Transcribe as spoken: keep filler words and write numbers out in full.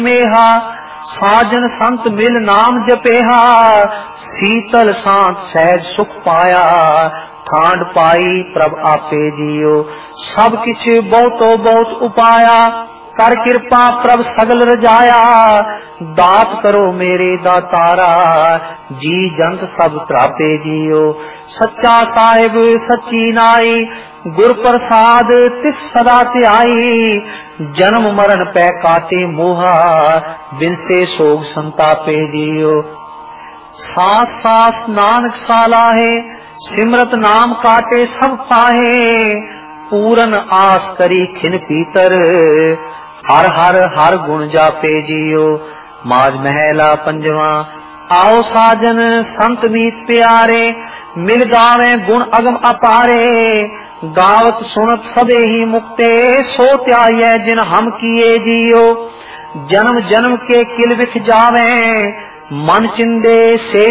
मेहा साजन संत मिल नाम जपेहा, शीतल शांत सहज सुख पाया, ठांड पाई प्रभ आपे जियो। सब किछ बहुतो बहुत उपाया, कर कृपा प्रभ सगल रजाया, दात करो मेरे दातारा, जी जंत सब त्रापे जियो। सच्चा साहिब सच्ची नाई, गुर प्रसाद तिस सदा ध्याई, जन्म मरण पै काटे मोहा, बिनसे सोग संतापे जियो। सास सास नानक सालाहे, सिमरत नाम काटे सब पाहे, पूरन आस करी खिन पीतर, हर हर हर गुण जापे जियो। माज महला पंजवा। आओ साजन संत मीत प्यारे, मिल गावे गुण अगम अपारे, गावत सुनत सबे ही मुक्ते, सो त्याये जिन हम किए जियो। जन्म जन्म के किल विख जावे, मन चिंदे से